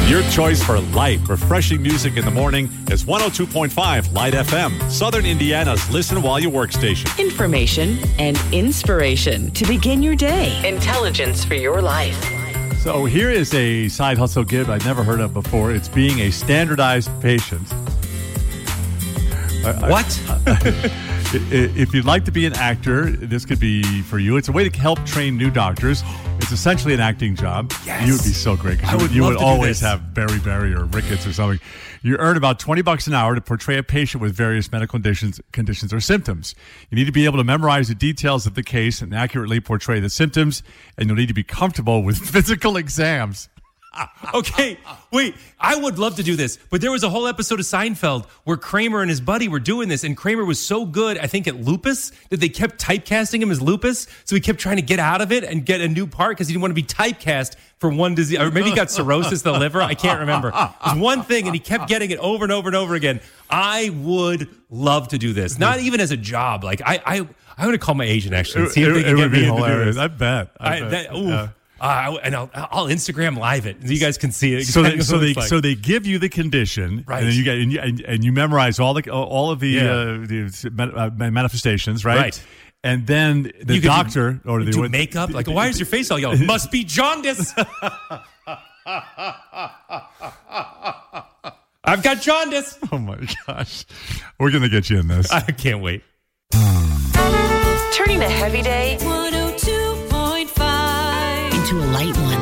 Your choice for light, refreshing music in the morning is 102.5 Light FM, Southern Indiana's listen while you work station. Information and inspiration to begin your day. Intelligence for your life. So here is a side hustle gig I'd never heard of before. It's being a standardized patient. What? If you'd like to be an actor, this could be for you. It's a way to help train new doctors. It's essentially an acting job. Yes. You would be so great because you would always have beriberi or rickets or something. You earn about $20 an hour to portray a patient with various medical conditions or symptoms. You need to be able to memorize the details of the case and accurately portray the symptoms, and you'll need to be comfortable with physical exams. Okay, wait, I would love to do this, but there was a whole episode of Seinfeld where Kramer and his buddy were doing this, and Kramer was so good, I think, at lupus, that they kept typecasting him as lupus, so he kept trying to get out of it and get a new part because he didn't want to be typecast for one disease, or maybe he got cirrhosis of the liver, I can't remember. It was one thing, and he kept getting it over and over and over again. I would love to do this, not even as a job. Like, I'm going to call my agent, actually, and see if they can get me hilarious. I bet. And I'll Instagram live it. You guys can see it. So they give you the condition, right? And then you memorize all of the manifestations, right? And then the doctor or the makeup. Like, why is your face all yellow? Must be jaundice. I've got jaundice. Oh my gosh, we're gonna get you in this. I can't wait. Turning the heavy day 102.5 into a light one.